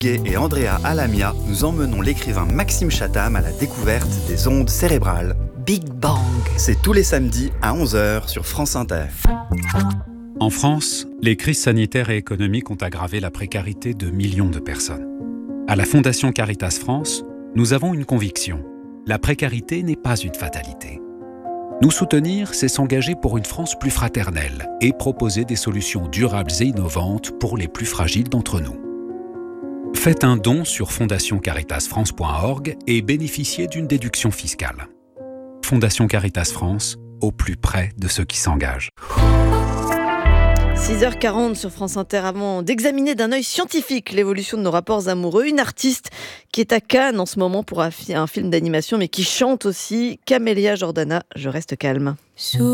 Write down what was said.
Et Andrea Alamia, nous emmenons l'écrivain Maxime Chatham à la découverte des ondes cérébrales. Big Bang. C'est tous les samedis à 11h sur France Inter. En France, les crises sanitaires et économiques ont aggravé la précarité de millions de personnes. À la Fondation Caritas France, nous avons une conviction. La précarité n'est pas une fatalité. Nous soutenir, c'est s'engager pour une France plus fraternelle et proposer des solutions durables et innovantes pour les plus fragiles d'entre nous. Faites un don sur fondationcaritasfrance.org et bénéficiez d'une déduction fiscale. Fondation Caritas France, au plus près de ceux qui s'engagent. 6h40 sur France Inter. Avant d'examiner d'un œil scientifique l'évolution de nos rapports amoureux, une artiste qui est à Cannes en ce moment pour un film d'animation mais qui chante aussi, Camélia Jordana, Je reste calme.